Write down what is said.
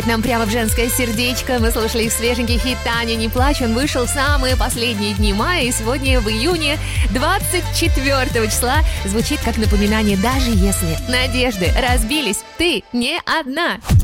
К нам прямо в женское сердечко. Мы слушали их свеженький хит «Таня, не плачь». Он вышел в самые последние дни мая, и сегодня в июне 24 числа звучит как напоминание: даже если надежды разбились, ты не одна.